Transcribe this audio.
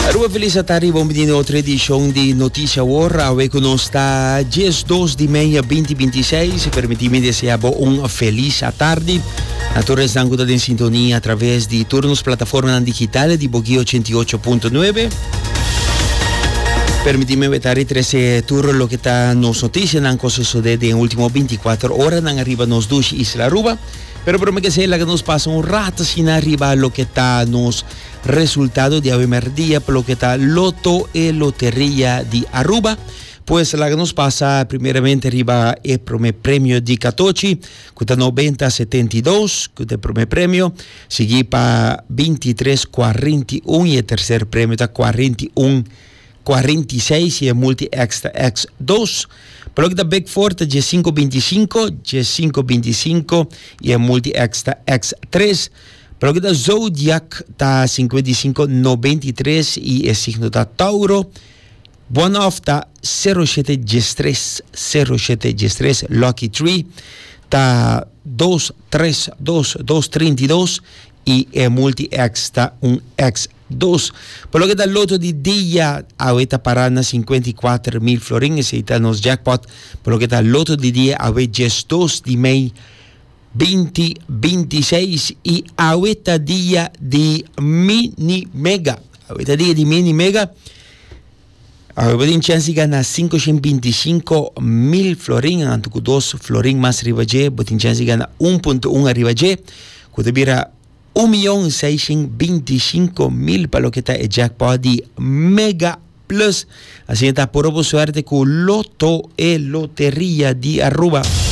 Aruba feliz tarde, bom menino, outra edição de Notícia Hora. Hoje conosco está 10 de maio 2026. Permite-me desejar feliz tarde. A todos estão em sintonia através de turnos plataforma digital de Boguí 88.9. Permite-me vetar e trazer tudo o que está nos notícias, não coisas sucede em último 24 horas, não arriba nos duas Isla Aruba. Pero por que sei que nos passa rato sin arriba lo que está nos resultado de primer día, por lo que está loto e lotería de Aruba. Pues la que nos pasa primeramente arriba el primer premio de 14, que está 90-72, que es el primer premio, sigue para 23-41 y el tercer premio está 41-46 y el multi extra X2. Pero que está Big Fort de 525 y el multi extra X3. Pero que está Zodiac está 55-93 y el signo está Tauro. One off está 07-13, Lucky Tree está 232 y el multi X está un X2. Por lo que está el loto de día, ahorita parana 54.000 florines y está nos jackpot. Por lo que está el loto de día, ahorita 2 de mayo 2026 y ahorita día de mini mega. Ahorita día de mini mega. Ahora tiene chance de ganar 525.000 florines, antes que 2 florines más arriba de, tiene chance de ganar 1.1 arriba de, que tuviera 1.625.000 para lo que está el jackpot de Mega Plus. Así está por suerte con Loto y Lotería de Aruba.